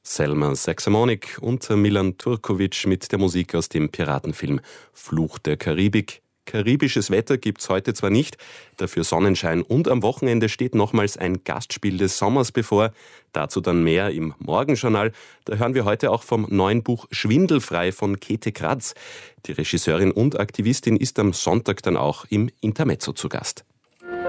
Selma Saxomonik und Milan Turkovic mit der Musik aus dem Piratenfilm Fluch der Karibik. Karibisches Wetter gibt's heute zwar nicht, dafür Sonnenschein und am Wochenende steht nochmals ein Gastspiel des Sommers bevor. Dazu dann mehr im Morgenjournal. Da hören wir heute auch vom neuen Buch Schwindelfrei von Käthe Kratz. Die Regisseurin und Aktivistin ist am Sonntag dann auch im Intermezzo zu Gast.